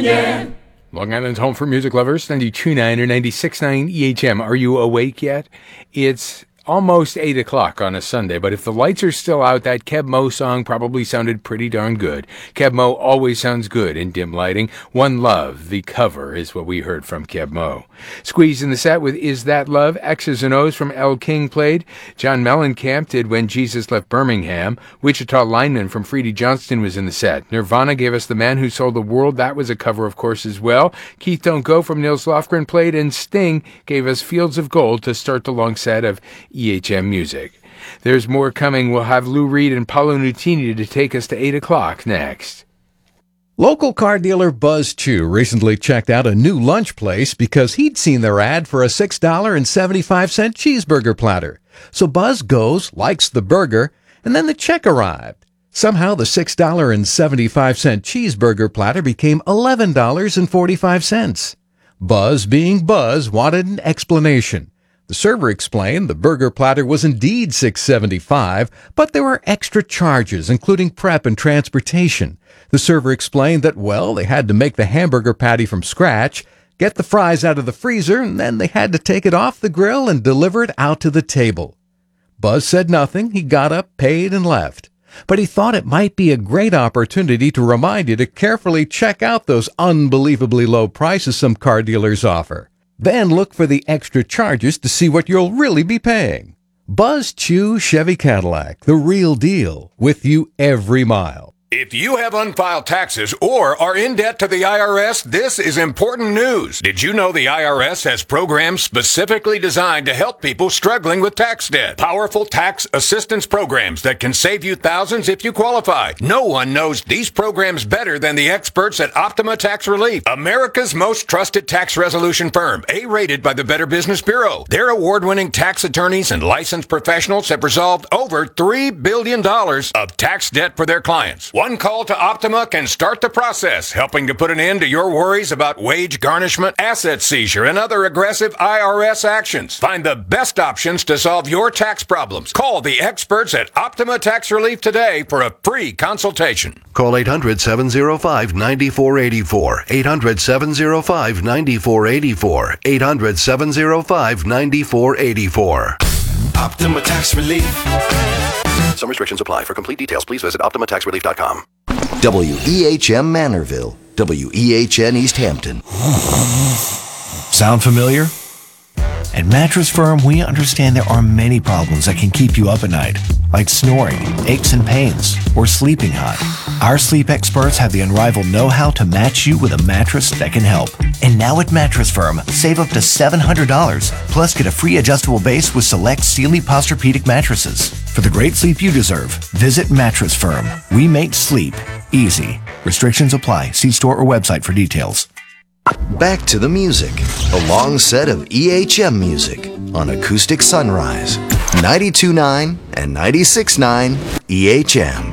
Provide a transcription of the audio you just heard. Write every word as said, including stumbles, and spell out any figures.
Union. Long Island's home for music lovers, ninety-two point nine or ninety-six point nine E H M. Are you awake yet? It's almost eight o'clock on a Sunday, but if the lights are still out, that Keb Mo song probably sounded pretty darn good. Keb Mo always sounds good in dim lighting. One Love, the cover, is what we heard from Keb Mo. Squeeze in the set with Is That Love? X's and O's from Elle King played. John Mellencamp did When Jesus Left Birmingham. Wichita Lineman from Freddie Johnston was in the set. Nirvana gave us The Man Who Sold the World. That was a cover, of course, as well. Keith Don't Go from Nils Lofgren played, and Sting gave us Fields of Gold to start the long set of E H M music. There's more coming. We'll have Lou Reed and Paolo Nutini to take us to eight o'clock next. Local car dealer Buzz Chew recently checked out a new lunch place because he'd seen their ad for a six dollars and seventy-five cents cheeseburger platter. So Buzz goes, likes the burger, and then the check arrived. Somehow the six dollars and seventy-five cents cheeseburger platter became eleven dollars and forty-five cents. Buzz, being Buzz, wanted an explanation. The server explained the burger platter was indeed six dollars and seventy-five cents, but there were extra charges, including prep and transportation. The server explained that, well, they had to make the hamburger patty from scratch, get the fries out of the freezer, and then they had to take it off the grill and deliver it out to the table. Buzz said nothing. He got up, paid, and left. But he thought it might be a great opportunity to remind you to carefully check out those unbelievably low prices some car dealers offer. Then look for the extra charges to see what you'll really be paying. Buzz Chew Chevy Cadillac, the real deal, with you every mile. If you have unfiled taxes or are in debt to the I R S, this is important news. Did you know the I R S has programs specifically designed to help people struggling with tax debt? Powerful tax assistance programs that can save you thousands if you qualify. No one knows these programs better than the experts at Optima Tax Relief, America's most trusted tax resolution firm, A-rated by the Better Business Bureau. Their award-winning tax attorneys and licensed professionals have resolved over three billion dollars of tax debt for their clients. One call to Optima can start the process, helping to put an end to your worries about wage garnishment, asset seizure, and other aggressive I R S actions. Find the best options to solve your tax problems. Call the experts at Optima Tax Relief today for a free consultation. Call eight hundred, seven oh five, nine four eight four. eight hundred, seven oh five, nine four eight four. eight hundred, seven oh five, nine four eight four. Optima Tax Relief. Some restrictions apply. For complete details, please visit optima tax relief dot com. W E H M Manorville, W E H N East Hampton. Sound familiar? At Mattress Firm, we understand there are many problems that can keep you up at night, like snoring, aches and pains, or sleeping hot. Our sleep experts have the unrivaled know-how to match you with a mattress that can help. And now at Mattress Firm, save up to seven hundred dollars, plus get a free adjustable base with select Sealy Posturepedic mattresses. For the great sleep you deserve, visit Mattress Firm. We make sleep easy. Restrictions apply. See store or website for details. Back to the music. A long set of E H M music on Acoustic Sunrise. ninety-two point nine and ninety-six point nine E H M.